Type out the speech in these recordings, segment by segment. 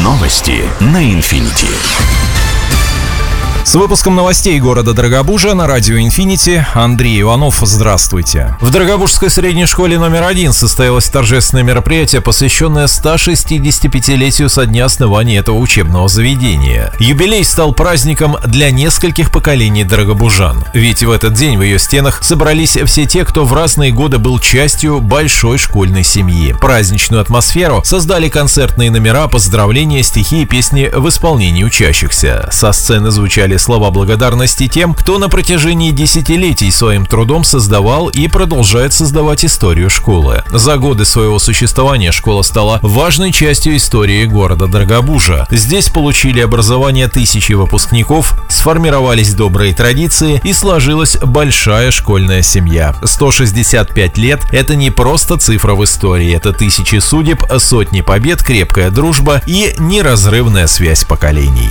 Новости на Infinity. С выпуском новостей города Дорогобужа на радио Infinity Андрей Иванов. Здравствуйте. В Дорогобужской средней школе номер 1 состоялось торжественное мероприятие, посвященное 165-летию со дня основания этого учебного заведения. Юбилей стал праздником для нескольких поколений дорогобужан. Ведь в этот день в ее стенах собрались все те, кто в разные годы был частью большой школьной семьи. Праздничную атмосферу создали концертные номера, поздравления, стихи и песни в исполнении учащихся. Со сцены звучали слова благодарности тем, кто на протяжении десятилетий своим трудом создавал и продолжает создавать историю школы. За годы своего существования школа стала важной частью истории города Дорогобужа. Здесь получили образование тысячи выпускников, сформировались добрые традиции и сложилась большая школьная семья. 165 лет – это не просто цифра в истории, это тысячи судеб, сотни побед, крепкая дружба и неразрывная связь поколений.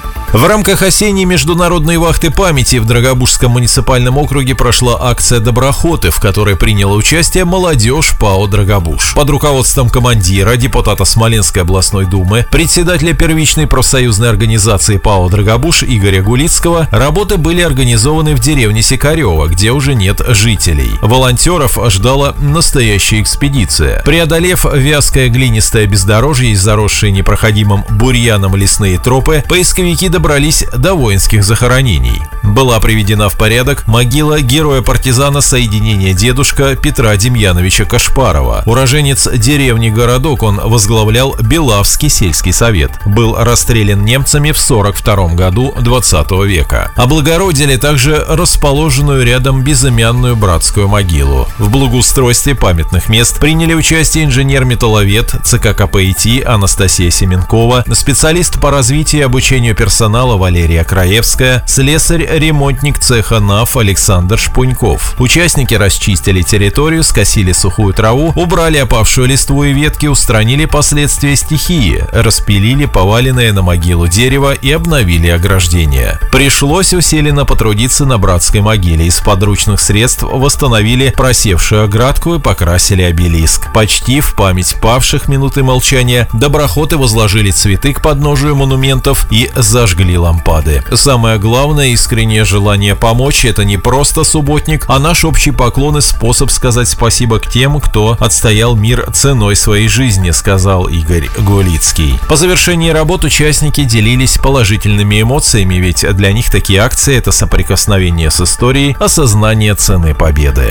В рамках осенней международной вахты памяти в Дорогобужском муниципальном округе прошла акция «Доброхоты», в которой приняла участие молодежь ПАО «Дорогобуж». Под руководством командира, депутата Смоленской областной думы, председателя первичной профсоюзной организации ПАО «Дорогобуж» Игоря Гулицкого, работы были организованы в деревне Сикарево, где уже нет жителей. Волонтеров ждала настоящая экспедиция. Преодолев вязкое глинистое бездорожье и заросшие непроходимым бурьяном лесные тропы, поисковики добрались до воинских захоронений. Была приведена в порядок могила героя-партизана соединения дедушка Петра Демьяновича Кашпарова. Уроженец деревни Городок, он возглавлял Белавский сельский совет. Был расстрелян немцами в 1942 году 20 века. Облагородили также расположенную рядом безымянную братскую могилу. В благоустройстве памятных мест приняли участие инженер-металловед ЦК КПИТ Анастасия Семенкова, специалист по развитию и обучению персонала Валерия Краевская, слесарь-ремонтник цеха НАФ Александр Шпуньков. Участники расчистили территорию, скосили сухую траву, убрали опавшую листву и ветки, устранили последствия стихии, распилили поваленное на могилу дерево и обновили ограждение. Пришлось усиленно потрудиться на братской могиле. Из подручных средств восстановили просевшую оградку и покрасили обелиск. Почти в память павших минуты молчания доброхоты возложили цветы к подножию монументов и зажгли лампады. Самое главное, искреннее желание помочь – это не просто субботник, а наш общий поклон и способ сказать спасибо к тем, кто отстоял мир ценой своей жизни, сказал Игорь Гулицкий. По завершении работ участники делились положительными эмоциями, ведь для них такие акции – это соприкосновение с историей, осознание цены победы.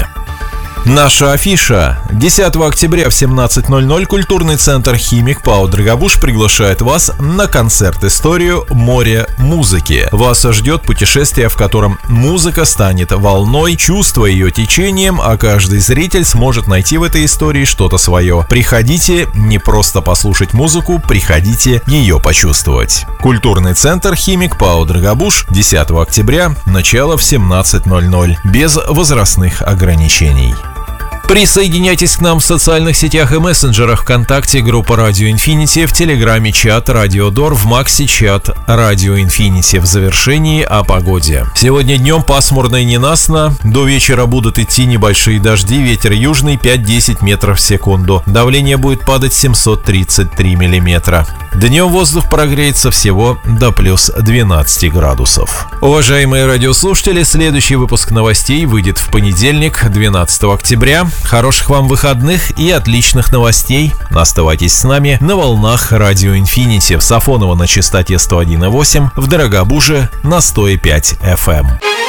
Наша афиша. 10 октября в 17:00 культурный центр «Химик» ПАО «Дорогобуж» приглашает вас на концерт-историю «Море музыки». Вас ждет путешествие, в котором музыка станет волной, чувство ее течением, а каждый зритель сможет найти в этой истории что-то свое. Приходите не просто послушать музыку, приходите ее почувствовать. Культурный центр «Химик» ПАО «Дорогобуж», 10 октября, начало в 17:00, без возрастных ограничений. Присоединяйтесь к нам в социальных сетях и мессенджерах: ВКонтакте, группа Радио Infinity, в Телеграме чат Радио Дор, в Максе чат Радио Infinity. В завершении о погоде. Сегодня днем пасмурно и ненастно, до вечера будут идти небольшие дожди, ветер южный 5-10 метров в секунду. Давление будет падать 733 миллиметра. Днем воздух прогреется всего до плюс 12 градусов. Уважаемые радиослушатели, следующий выпуск новостей выйдет в понедельник, 12 октября. Хороших вам выходных и отличных новостей. Оставайтесь с нами на волнах Радио Infinity в Сафоново на частоте 101,8, в Дорогобуже на 105 FM.